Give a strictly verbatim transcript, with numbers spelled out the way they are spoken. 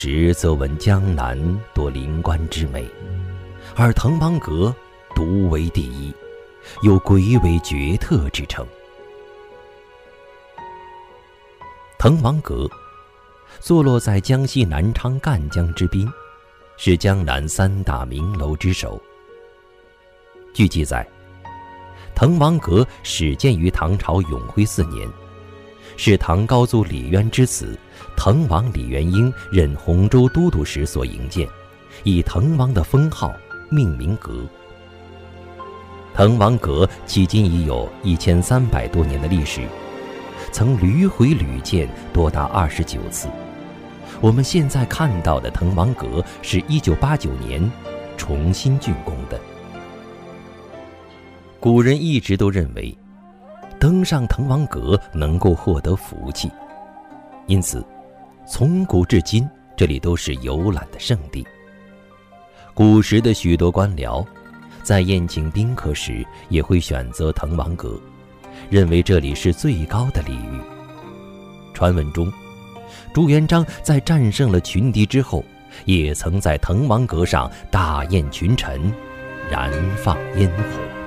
时则闻江南多灵官之美，而滕王阁独为第一，有鬼尾绝特之称。滕王阁坐落在江西南昌赣江之滨，是江南三大名楼之首。据记载，滕王阁始建于唐朝永徽四年，是唐高祖李渊之子滕王李元婴任洪州都督时所营建，以滕王的封号命名阁。滕王阁迄今已有一千三百多年的历史，曾屡毁屡建多达二十九次。我们现在看到的滕王阁是一九八九年重新竣工的。古人一直都认为登上滕王阁能够获得福气，因此从古至今这里都是游览的圣地。古时的许多官僚在宴请宾客时也会选择滕王阁，认为这里是最高的礼遇。传闻中，朱元璋在战胜了群敌之后，也曾在滕王阁上大宴群臣，燃放烟火。